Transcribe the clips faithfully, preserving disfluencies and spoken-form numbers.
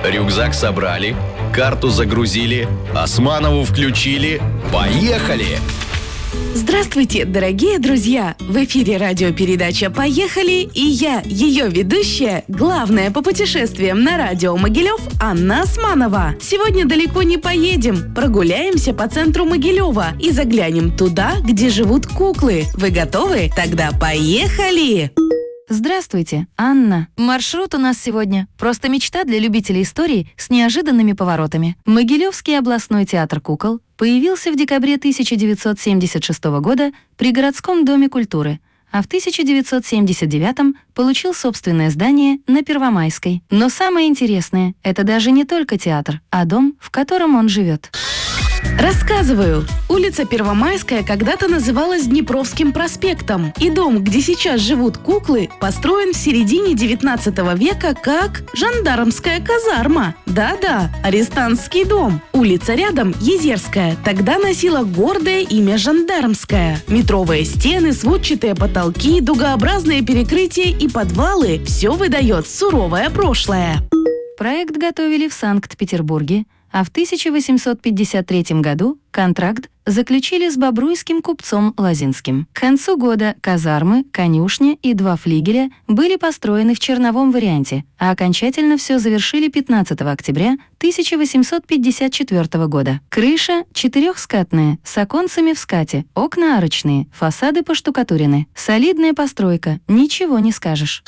Рюкзак собрали, карту загрузили, Османову включили. Поехали! Здравствуйте, дорогие друзья! В эфире радиопередача «Поехали» и я, ее ведущая, главная по путешествиям на радио Могилев, Анна Османова. Сегодня далеко не поедем, прогуляемся по центру Могилева и заглянем туда, где живут куклы. Вы готовы? Тогда поехали! Здравствуйте, Анна. Маршрут у нас сегодня просто мечта для любителей историй с неожиданными поворотами. Могилевский областной театр кукол появился в декабре тысяча девятьсот семьдесят шестого года при городском доме культуры, а в тысяча девятьсот семьдесят девятом получил собственное здание на Первомайской. Но самое интересное — это даже не только театр, а дом, в котором он живет. Рассказываю. Улица Первомайская когда-то называлась Днепровским проспектом, и дом, где сейчас живут куклы, построен в середине девятнадцатого века как жандармская казарма. Да-да, арестантский дом. Улица рядом, Езерская, тогда носила гордое имя Жандармская. Метровые стены, сводчатые потолки, дугообразные перекрытия и подвалы – все выдает суровое прошлое. Проект готовили в Санкт-Петербурге, а в тысяча восемьсот пятьдесят третьем году контракт заключили с бобруйским купцом Лозинским. К концу года казармы, конюшня и два флигеля были построены в черновом варианте, а окончательно все завершили пятнадцатого октября тысяча восемьсот пятьдесят четвёртого года. Крыша четырехскатная, с оконцами в скате, окна арочные, фасады поштукатурены. Солидная постройка, ничего не скажешь.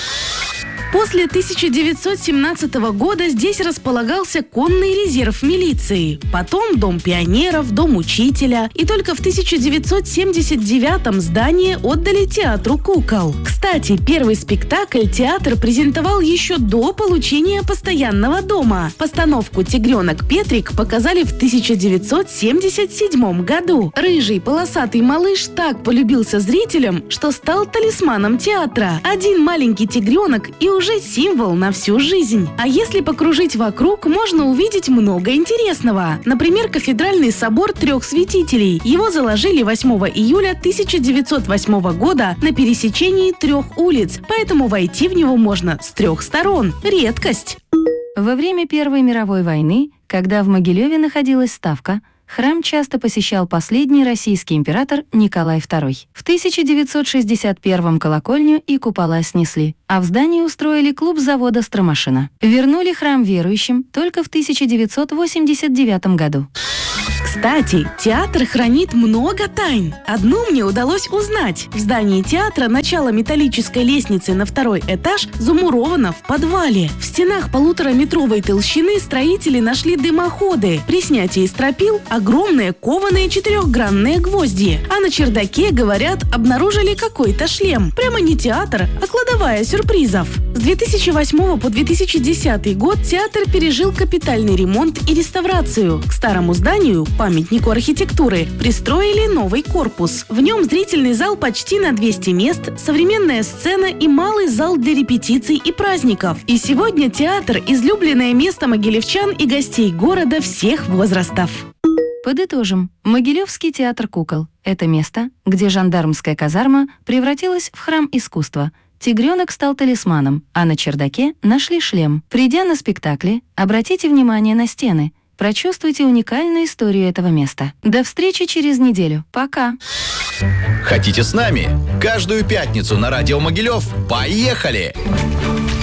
После тысяча девятьсот семнадцатого года здесь располагался конный резерв милиции, потом дом пионеров, дом учителя, и только в тысяча девятьсот семьдесят девятом здание отдали театру кукол. Кстати, первый спектакль театр презентовал еще до получения постоянного дома. Постановку «Тигренок Петрик» показали в тысяча девятьсот семьдесят седьмом году. Рыжий полосатый малыш так полюбился зрителям, что стал талисманом театра. Один маленький тигренок и уже символ на всю жизнь. А если покружить вокруг, можно увидеть много интересного. Например, кафедральный собор трех святителей. Его заложили восьмого июля тысяча девятьсот восьмого года на пересечении трех улиц, поэтому войти в него можно с трех сторон. Редкость. Во время Первой мировой войны, когда в Могилеве находилась ставка, храм часто посещал последний российский император Николай второй. В тысяча девятьсот шестьдесят первом колокольню и купола снесли, а в здании устроили клуб завода «Стромашина». Вернули храм верующим только в тысяча девятьсот восемьдесят девятом году. Кстати, театр хранит много тайн. Одну мне удалось узнать. В здании театра начало металлической лестницы на второй этаж замуровано в подвале. В стенах полутораметровой толщины строители нашли дымоходы. При снятии стропил огромные кованые четырехгранные гвозди. А на чердаке, говорят, обнаружили какой-то шлем. Прямо не театр, а кладовая сюрпризов. С две тысячи восьмого по две тысячи десятый год театр пережил капитальный ремонт и реставрацию. К старому зданию, памятнику архитектуры, пристроили новый корпус. В нем зрительный зал почти на двести мест, современная сцена и малый зал для репетиций и праздников. И сегодня театр – излюбленное место могилевчан и гостей города всех возрастов. Подытожим. Могилевский театр кукол – это место, где жандармская казарма превратилась в храм искусства. Тигренок стал талисманом, а на чердаке нашли шлем. Придя на спектакли, обратите внимание на стены. Прочувствуйте уникальную историю этого места. До встречи через неделю. Пока! Хотите с нами? Каждую пятницу на радио Могилев. Поехали!